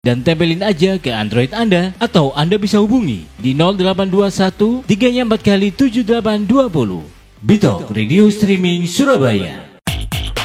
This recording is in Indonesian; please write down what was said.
dan tempelin aja ke Android Anda, atau Anda bisa hubungi di 0821 3 4 x 7820. Bitalk Radio Streaming Surabaya.